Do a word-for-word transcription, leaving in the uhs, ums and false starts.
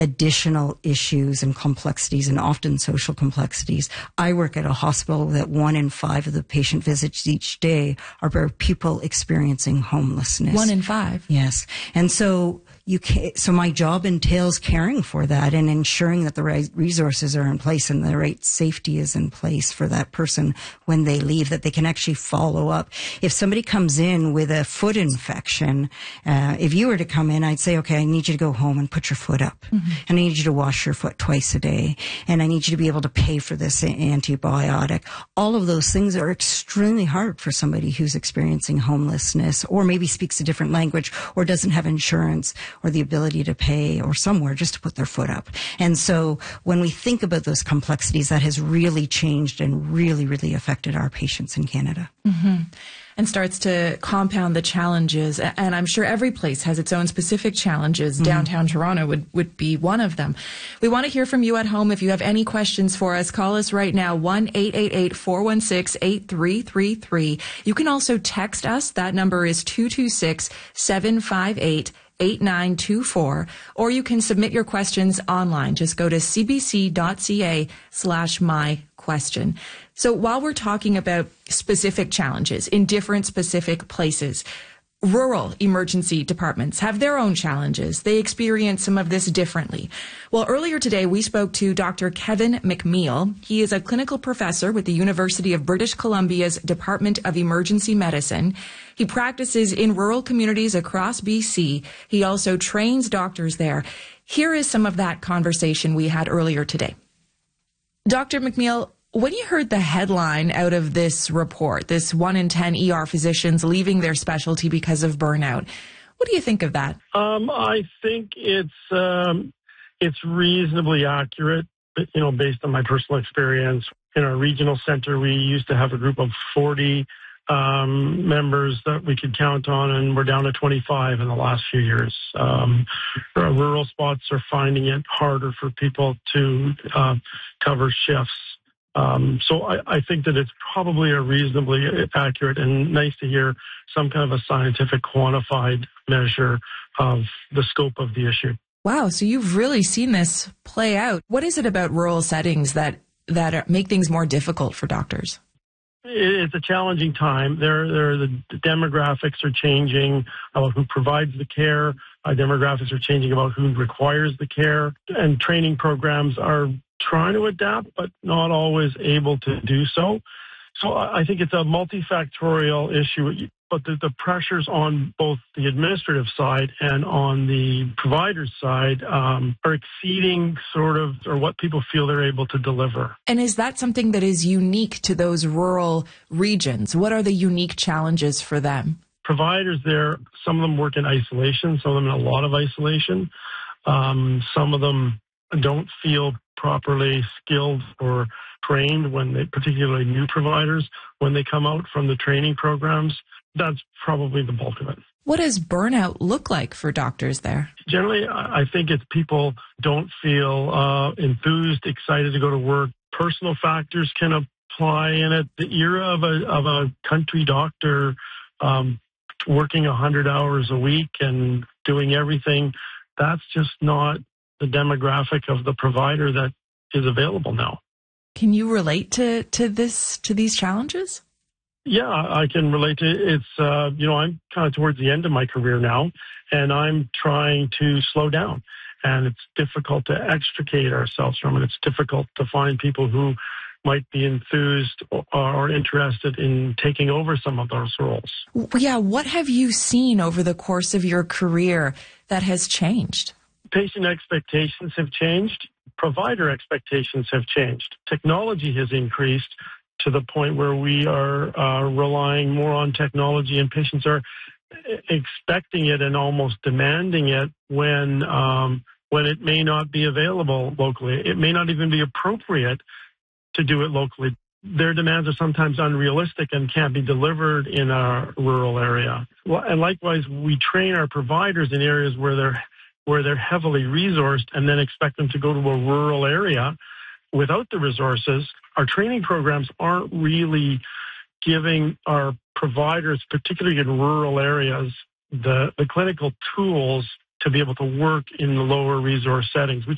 additional issues and complexities, and often social complexities. I work at a hospital that one in five of the patient visits each day are by people experiencing homelessness. One in five? Yes. And so you can, so my job entails caring for that and ensuring that the right resources are in place and the right safety is in place for that person when they leave, that they can actually follow up. If somebody comes in with a foot infection, uh, if you were to come in, I'd say, okay, I need you to go home and put your foot up. Mm-hmm. And I need you to wash your foot twice a day. And I need you to be able to pay for this antibiotic. All of those things are extremely hard for somebody who's experiencing homelessness, or maybe speaks a different language, or doesn't have insurance, or the ability to pay, or somewhere just to put their foot up. And so when we think about those complexities, that has really changed and really, really affected our patients in Canada. Mm-hmm. And starts to compound the challenges. And I'm sure every place has its own specific challenges. Mm-hmm. Downtown Toronto would, would be one of them. We want to hear from you at home. If you have any questions for us, call us right now, one eight eight eight, four one six, eight three three three. You can also text us. That number is two two six, seven five eight, eight nine two four, or you can submit your questions online. Just go to cbc.ca slash my question. So while we're talking about specific challenges in different specific places, rural emergency departments have their own challenges. They experience some of this differently. Well, earlier today, we spoke to Doctor Kevin McMeel. He is a clinical professor with the University of British Columbia's Department of Emergency Medicine. He practices in rural communities across B C. He also trains doctors there. Here is some of that conversation we had earlier today. Doctor McMeel, when you heard the headline out of this report, this one in ten E R physicians leaving their specialty because of burnout, what do you think of that? Um, I think it's um, it's reasonably accurate, you know, based on my personal experience. In our regional center, we used to have a group of forty um, members that we could count on, and we're down to twenty-five in the last few years. Um, rural spots are finding it harder for people to uh, cover shifts. Um, so I, I think that it's probably a reasonably accurate, and nice to hear some kind of a scientific quantified measure of the scope of the issue. Wow. So you've really seen this play out. What is it about rural settings that, that are, make things more difficult for doctors? It's a challenging time. There, there, the demographics are changing about who provides the care. Uh, demographics are changing about who requires the care, and training programs are trying to adapt, but not always able to do so. So I think it's a multifactorial issue, but the, the pressures on both the administrative side and on the provider side um, are exceeding sort of or what people feel they're able to deliver. And is that something that is unique to those rural regions? What are the unique challenges for them? Providers there, some of them work in isolation, some of them in a lot of isolation. Um, some of them don't feel properly skilled or trained when they, particularly new providers, when they come out from the training programs. That's probably the bulk of it. What does burnout look like for doctors there? Generally, I think it's people don't feel uh, enthused, excited to go to work. Personal factors can apply in it. The era of a, of a country doctor um, working one hundred hours a week and doing everything, that's just not the demographic of the provider that is available now. Can you relate to, to this, to these challenges? Yeah, I can relate to it. It's, uh, you know, I'm kind of towards the end of my career now, and I'm trying to slow down. And it's difficult to extricate ourselves from it. It's difficult to find people who might be enthused or, or interested in taking over some of those roles. Yeah, what have you seen over the course of your career that has changed? Patient expectations have changed. Provider expectations have changed. Technology has increased to the point where we are uh, relying more on technology, and patients are expecting it and almost demanding it when um, when it may not be available locally. It may not even be appropriate to do it locally. Their demands are sometimes unrealistic and can't be delivered in a rural area. Well, and likewise, we train our providers in areas where they're where they're heavily resourced, and then expect them to go to a rural area without the resources. Our training programs aren't really giving our providers, particularly in rural areas, the, the clinical tools to be able to work in the lower resource settings. We